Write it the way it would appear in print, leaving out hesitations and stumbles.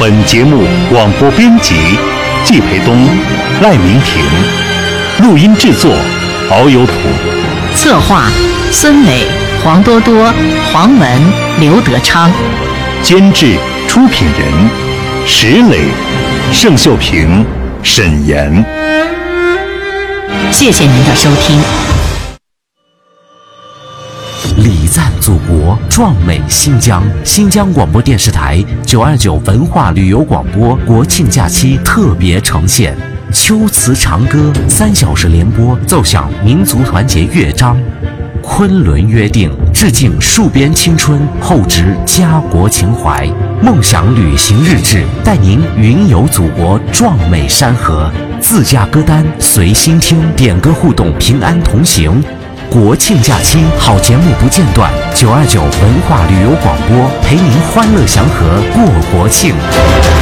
本节目广播编辑季培东、赖明婷，录音制作敖有土， 策划孙磊、黄多多、黄文、刘德昌， 监制出品人石磊、盛秀平、沈岩。 谢谢您的收听。 礼赞祖国，壮美新疆。新疆广播电视台929文化旅游广播国庆假期特别呈现秋词长歌，3小时联播，奏响民族团结乐章。昆仑约定，致敬戍边青春，厚植家国情怀。梦想旅行日志，带您云游祖国壮美山河。自驾歌单随心听，点歌互动，平安同行。国庆假期好节目不间断，929文化旅游广播陪您欢乐祥和过国庆。